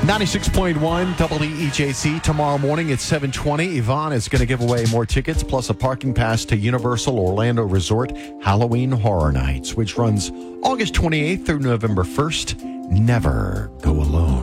96.1 WEJC. Tomorrow morning at 7:20, Yvonne is going to give away more tickets plus a parking pass to Universal Orlando Resort Halloween Horror Nights, which runs August 28th through November 1st. Never go alone.